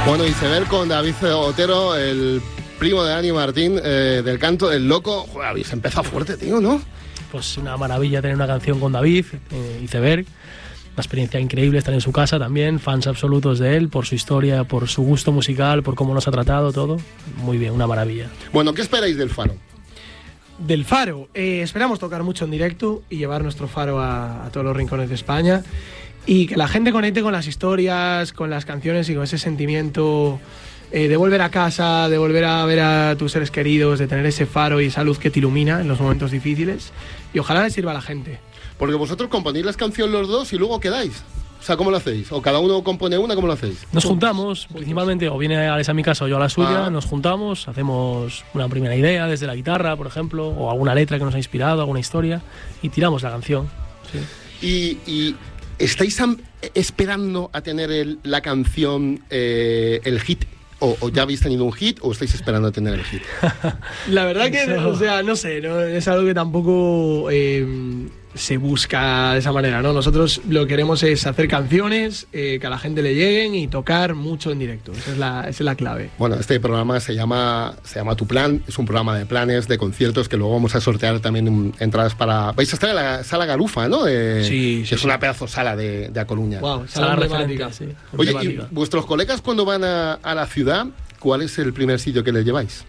Bueno, Iceberg con David Otero, el primo de Dani Martín, del canto del loco. Joder, habéis empezado fuerte, tío, ¿no? Pues una maravilla tener una canción con David, Iceberg. Una experiencia increíble estar en su casa también, fans absolutos de él, por su historia, por su gusto musical, por cómo nos ha tratado, todo. Muy bien, una maravilla. Bueno, ¿qué esperáis del Faro? Del Faro, esperamos tocar mucho en directo y llevar nuestro Faro a todos los rincones de España y que la gente conecte con las historias, con las canciones y con ese sentimiento de volver a casa, de volver a ver a tus seres queridos, de tener ese faro y esa luz que te ilumina en los momentos difíciles, y ojalá le sirva a la gente. Porque vosotros componéis las canciones los dos y luego quedáis. O sea, ¿cómo lo hacéis? ¿O cada uno compone una? ¿Cómo lo hacéis? Nos juntamos, principalmente, o viene Alex a mi casa o yo a la suya, nos juntamos, hacemos una primera idea desde la guitarra, por ejemplo, o alguna letra que nos ha inspirado, alguna historia, y tiramos la canción. Sí. Y ¿estáis esperando a tener la canción, el hit? ¿O ya habéis tenido un hit o estáis esperando a tener el hit? La verdad que, o sea, no sé, no, es algo que tampoco se busca de esa manera, ¿no? Nosotros lo que queremos es hacer canciones que a la gente le lleguen y tocar mucho en directo. Esa es la clave. Bueno, este programa se llama Tu Plan. Es un programa de planes, de conciertos, que luego vamos a sortear también entradas para... Vais a estar en la Sala Garufa, ¿no? Sí. Es una pedazo sala de A Coruña. Wow, sala emblemática. Sí. Oye, ¿y vuestros colegas cuando van a la ciudad, cuál es el primer sitio que les lleváis?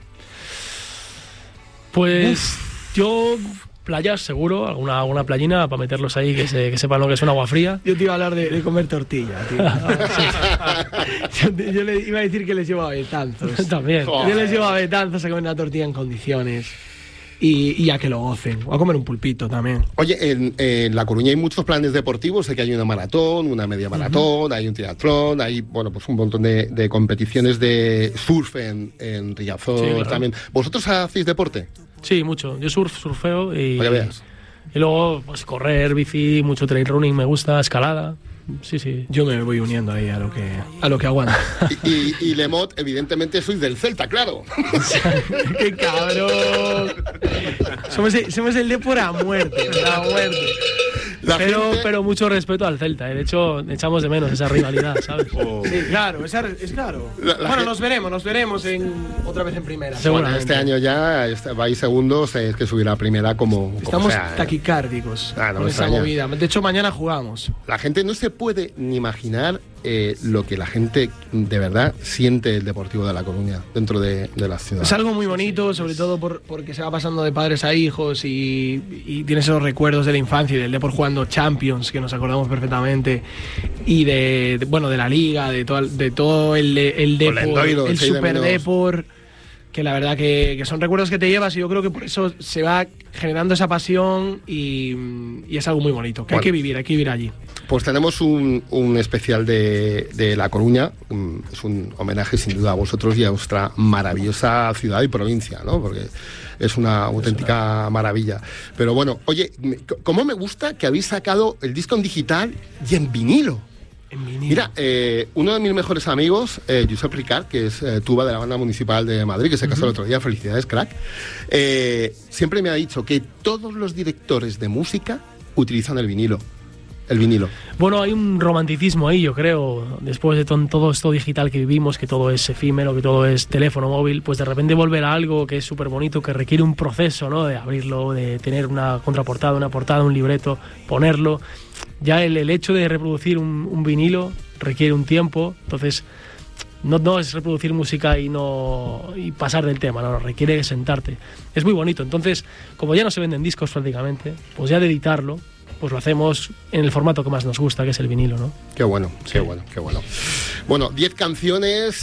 Pues yo... playas, seguro, alguna playina para meterlos ahí, que sepan lo que es un agua fría. Yo te iba a hablar de comer tortilla, tío. yo le iba a decir que les llevo a Betanzos. También. Yo les llevo a Betanzos a comer una tortilla en condiciones y a que lo gocen. O a comer un pulpito también. Oye, en La Coruña hay muchos planes deportivos. Sé que hay una maratón, una media maratón, hay un triatlón, hay, bueno, pues un montón de competiciones de surf en Riazor, sí, claro. También. ¿Vosotros hacéis deporte? Sí, mucho. Yo surfeo y luego pues correr, bici, mucho trail running me gusta, escalada. Sí. Yo me voy uniendo ahí a lo que aguanta. Y Lemot, evidentemente sois del Celta, claro. ¡Qué cabrón! Somos el de por a muerte. Pero mucho respeto al Celta, De hecho, echamos de menos esa rivalidad, ¿sabes? Sí, claro, es claro. Bueno, nos veremos otra vez en primera. Seguramente. Este año ya vais segundos, es que subirá a primera como estamos sea, taquicárdicos no con esa movida. De hecho, mañana jugamos. La gente no se puede ni imaginar lo que la gente de verdad siente el Deportivo de La Coruña dentro de la ciudad. Es algo muy bonito, sobre todo porque se va pasando de padres a hijos y tienes esos recuerdos de la infancia y del Depor jugando Champions, que nos acordamos perfectamente, y de la Liga, de todo el Depor, el Super Depor, que la verdad que son recuerdos que te llevas y yo creo que por eso se va generando esa pasión y es algo muy bonito, que hay que vivir allí. Pues tenemos un especial de La Coruña, es un homenaje sin duda a vosotros y a vuestra maravillosa ciudad y provincia, ¿no? Porque es una auténtica maravilla. Pero bueno, oye, ¿cómo me gusta que habéis sacado el disco en digital y en vinilo? Mira, uno de mis mejores amigos, Josep Ricard, que es tuba de la Banda Municipal de Madrid, que se casó el otro día, felicidades, crack, siempre me ha dicho que todos los directores de música utilizan el vinilo. Bueno, hay un romanticismo ahí, yo creo, después de todo esto digital que vivimos, que todo es efímero, que todo es teléfono móvil, pues de repente volver a algo que es súper bonito, que requiere un proceso, ¿no? De abrirlo, de tener una contraportada, una portada, un libreto, ponerlo. Ya el hecho de reproducir un vinilo requiere un tiempo, entonces no es reproducir música y pasar del tema, no, requiere sentarte. Es muy bonito, entonces, como ya no se venden discos prácticamente, pues ya de editarlo, pues lo hacemos en el formato que más nos gusta, que es el vinilo, ¿no? Qué bueno. Bueno, 10 canciones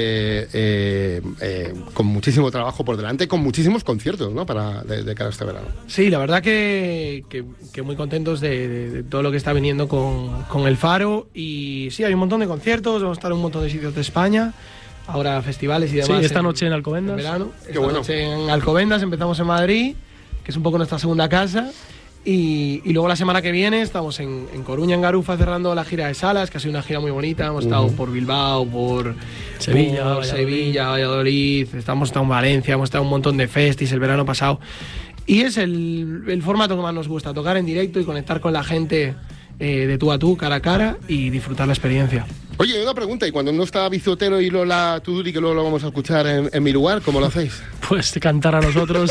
con muchísimo trabajo por delante, con muchísimos conciertos, ¿no? De cara a este verano. Sí, la verdad que muy contentos de todo lo que está viniendo con el Faro. Y sí, hay un montón de conciertos, vamos a estar en un montón de sitios de España. Ahora festivales y demás. Sí, esta noche en Alcobendas. En verano. Esta noche en Alcobendas, empezamos en Madrid, que es un poco nuestra segunda casa. Y luego la semana que viene estamos en Coruña, en Garufa, cerrando la gira de salas, que ha sido una gira muy bonita. Hemos estado por Bilbao, por Sevilla, Valladolid, hemos estado en Valencia, hemos estado en un montón de festis el verano pasado. Y es el formato que más nos gusta, tocar en directo y conectar con la gente de tú a tú, cara a cara, y disfrutar la experiencia. Oye, una pregunta, y cuando no está Bizotero y Lola Tuduri, que luego lo vamos a escuchar en mi lugar, ¿cómo lo hacéis? Pues cantar a nosotros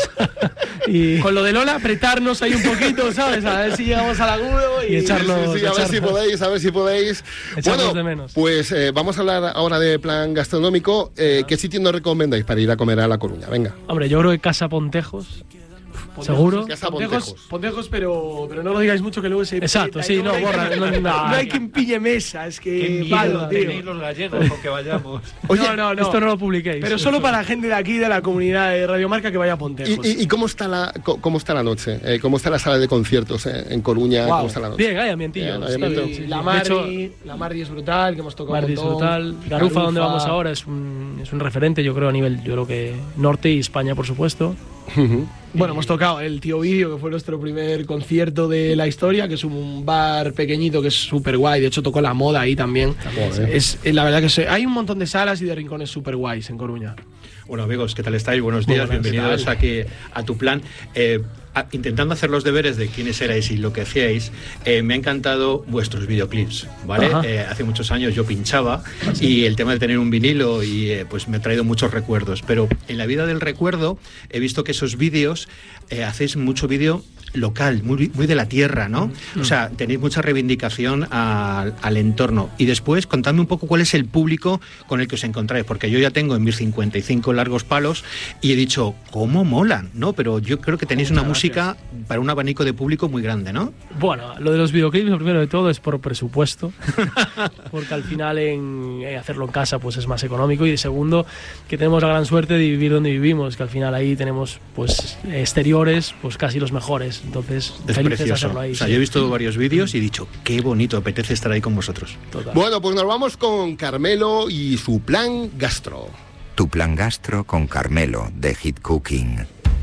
y con lo de Lola apretarnos ahí un poquito, ¿sabes? A ver si llegamos al agudo y echarnos. Sí, a ver si podéis. Echarnos de menos. Pues vamos a hablar ahora de plan gastronómico. ¿Qué sitio nos recomendáis para ir a comer a La Coruña? Venga. Hombre, yo creo que Casa Pontejos. ¿Seguro? Pontejos, pero no lo digáis mucho que luego se... Exacto, sí, no, borra. No hay quien pille mesa, es que... Malo, tenéis los gallegos porque vayamos. Oye, no, esto no lo publiquéis. Pero solo para la gente de aquí, de la comunidad de Radio Marca, que vaya a Pontejos. ¿Y cómo está la noche? ¿Cómo está la sala de conciertos en Coruña? Wow. ¿Cómo está la noche? Bien, hay ambientillo. La Mardi es brutal, que hemos tocado Mardi es brutal. Garufa, donde vamos ahora, es un referente, yo creo, a nivel, yo creo que norte y España, por supuesto. Bueno, hemos tocado el Tío Vídeo, que fue nuestro primer concierto de la historia, que es un bar pequeñito que es súper guay. De hecho, tocó La Moda ahí también. La verdad que hay un montón de salas y de rincones súper guays en Coruña. Bueno, amigos, ¿qué tal estáis? Buenos días, bienvenidos aquí a Tu Plan. Intentando hacer los deberes de quiénes erais y lo que hacíais, me ha encantado vuestros videoclips, ¿vale? Hace muchos años yo pinchaba y el tema de tener un vinilo y pues me ha traído muchos recuerdos, pero en la vida del recuerdo he visto que esos vídeos hacéis mucho vídeo local, muy de la tierra, ¿no? O sea, tenéis mucha reivindicación al entorno. Y después, contadme un poco cuál es el público con el que os encontráis, porque yo ya tengo en mis 55 largos palos y he dicho, ¿cómo molan? ¿No? Pero yo creo que tenéis una música para un abanico de público muy grande, ¿no? Bueno, lo de los videoclips, lo primero de todo, es por presupuesto, porque al final hacerlo en casa pues es más económico, y de segundo, que tenemos la gran suerte de vivir donde vivimos, que al final ahí tenemos pues exteriores pues casi los mejores. Entonces, es precioso. Hacerlo ahí, o sea, yo he visto varios vídeos y he dicho, qué bonito, apetece estar ahí con vosotros. Total. Bueno, pues nos vamos con Carmelo y su plan gastro. Tu plan gastro con Carmelo, de Hit Cooking.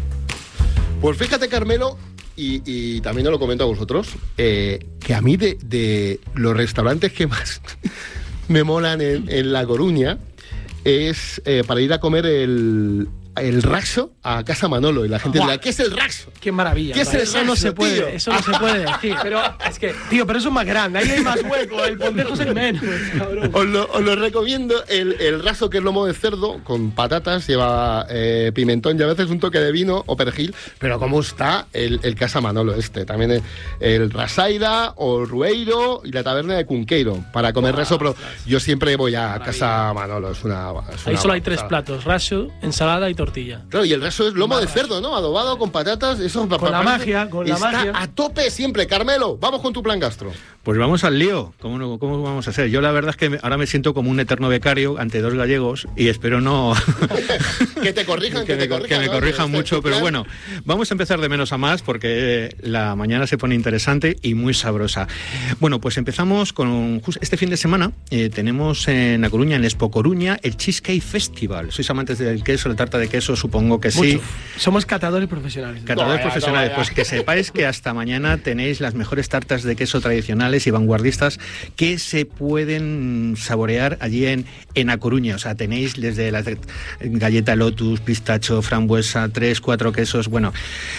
Pues fíjate, Carmelo, y también os lo comento a vosotros, que a mí de los restaurantes que más me molan en La Coruña es para ir a comer el raxo a Casa Manolo, y la gente dirá, ¿qué es el raxo? ¡Qué maravilla! ¿Qué es el raxo, eso no se puede, tío? eso no se puede decir. Pero es que, tío, pero eso es más grande, ahí hay más hueco, el Pontejo es el menos, cabrón. Os lo recomiendo, el raxo, que es lomo de cerdo con patatas, lleva pimentón y a veces un toque de vino o perejil, pero cómo está el Casa Manolo también el Rasaida o Rueiro y la taberna de Cunqueiro para comer raxo, pero yo siempre voy a Casa Manolo, ahí solo hay 3 platos, raxo, ensalada y tortilla. Claro, y el raxo es lomo de cerdo, ¿no? Adobado con patatas, eso con la magia, está a tope siempre. Carmelo, vamos con tu plan gastro. Pues vamos al lío. ¿Cómo vamos a hacer? Yo la verdad es que ahora me siento como un eterno becario ante 2 gallegos y espero no... que te corrijan, que me corrijan mucho, pero bueno, vamos a empezar de menos a más porque la mañana se pone interesante y muy sabrosa. Bueno, pues empezamos con... Este fin de semana tenemos en La Coruña, en Expo Coruña, el Cheesecake Festival. ¿Sois amantes del queso, la tarta de queso? Supongo que sí. Mucho. Somos catadores profesionales. Pues que sepáis que hasta mañana tenéis las mejores tartas de queso tradicionales y vanguardistas que se pueden saborear allí en A Coruña. O sea, tenéis desde la galleta Lotus, pistacho, frambuesa, 3, 4 quesos. Bueno,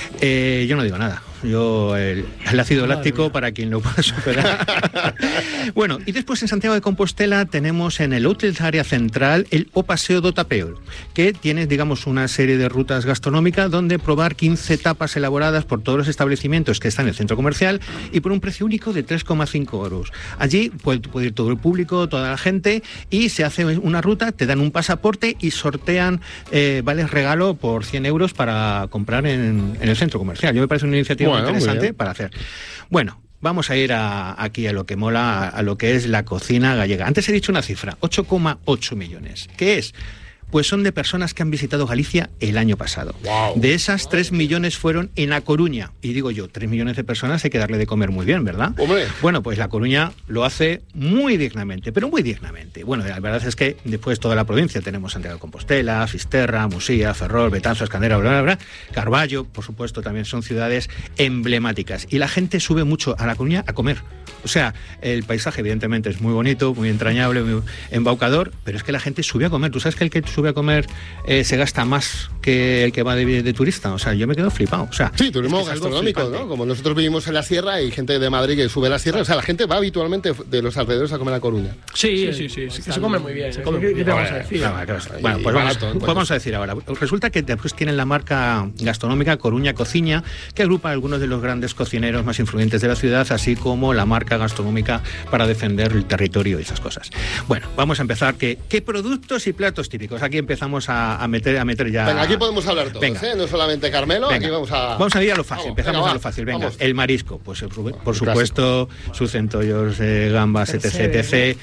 yo no digo nada. El ácido láctico para quien lo pueda superar. Bueno, y después en Santiago de Compostela tenemos en el Outlet Área Central el O Paseo do Tapeo, que tiene, digamos, una serie de rutas gastronómicas donde probar 15 tapas elaboradas por todos los establecimientos que están en el centro comercial y por un precio único de 3,5 euros. Allí puede ir todo el público, toda la gente, y se hace una ruta, te dan un pasaporte y sortean vales regalo por 100 euros para comprar en el centro comercial. Yo me parece una iniciativa muy interesante para hacer. Bueno, vamos a ir aquí a lo que mola, a lo que es la cocina gallega. Antes he dicho una cifra, 8,8 millones. ¿Qué es? Pues son de personas que han visitado Galicia el año pasado. Wow. De esas, 3 millones fueron en A Coruña. Y digo yo, 3 millones de personas hay que darle de comer muy bien, ¿verdad? ¡Hombre! Bueno, pues La Coruña lo hace muy dignamente, pero muy dignamente. Bueno, la verdad es que después toda la provincia tenemos Santiago de Compostela, Fisterra, Musía, Ferrol, Betanzos, Escandera, bla, bla, bla. Carballo, por supuesto, también son ciudades emblemáticas. Y la gente sube mucho a La Coruña a comer. O sea, el paisaje evidentemente es muy bonito, muy entrañable, muy embaucador, pero es que la gente sube a comer. ¿Tú sabes que el que sube sube a comer se gasta más que el que va de turista. O sea, yo me quedo flipado. O sea, sí, turismo gastronómico, ¿no? Como nosotros vivimos en la sierra y gente de Madrid que sube a la sierra, o sea, la gente va habitualmente de los alrededores a comer a Coruña. Sí, se come muy bien. ¿Qué te vamos a decir? Bueno, pues vamos a decir ahora. Resulta que después tienen la marca gastronómica Coruña Cociña, que agrupa a algunos de los grandes cocineros más influyentes de la ciudad, así como la marca gastronómica para defender el territorio y esas cosas. Bueno, vamos a empezar. ¿Qué productos y platos típicos? Aquí empezamos a meter ya... Venga, aquí podemos hablar todos, no solamente Carmelo, venga, aquí vamos a ir a lo fácil, empezamos a lo fácil. Venga, el marisco, pues por supuesto, sus centollos, gambas, etc.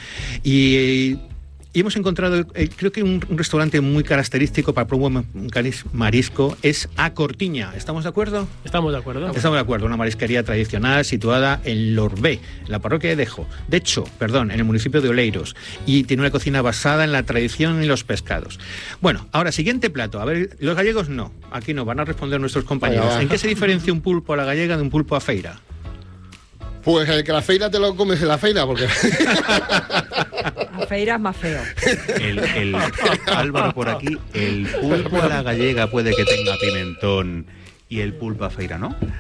Y hemos encontrado, creo que un restaurante muy característico para promover marisco es A Cortiña. ¿Estamos de acuerdo? Estamos de acuerdo. Estamos de acuerdo. Una marisquería tradicional situada en Lorbé, en la parroquia de Decho, en el municipio de Oleiros. Y tiene una cocina basada en la tradición y los pescados. Bueno, ahora, siguiente plato. A ver, los gallegos no. Aquí no, van a responder nuestros compañeros. ¿En qué se diferencia un pulpo a la gallega de un pulpo a feira? Pues el que la feira te lo comes en la feira, porque... La feira es más feo. Álvaro por aquí, el pulpo a la gallega puede que tenga pimentón y el pulpo a feira no.